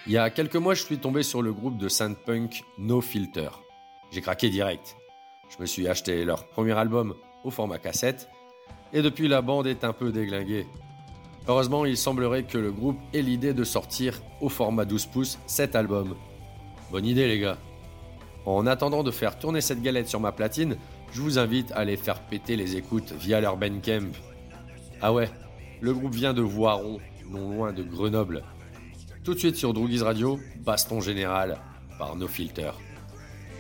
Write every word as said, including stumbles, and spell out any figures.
Il y a quelques mois, je suis tombé sur le groupe de synth-punk No Filter. J'ai craqué direct. Je me suis acheté leur premier album au format cassette et depuis la bande est un peu déglinguée. Heureusement, il semblerait que le groupe ait l'idée de sortir au format douze pouces cet album. Bonne idée les gars. En attendant de faire tourner cette galette sur ma platine, je vous invite à aller faire péter les écoutes via leur Bandcamp. Ah ouais, le groupe vient de Voiron, non loin de Grenoble. Tout de suite sur Droogies Radio, Baston Général par No Filter.